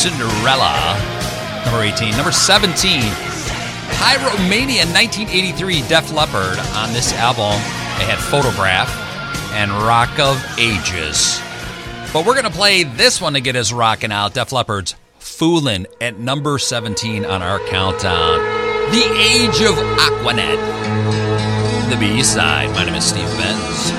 Cinderella. Number 18. Number 17, Pyromania 1983, Def Leppard. On this album, they had Photograph and Rock of Ages. But we're going to play this one to get us rocking out. Def Leppard's Foolin' at number 17 on our countdown. The Age of Aquanet, the B-side. My name is Steve Benz.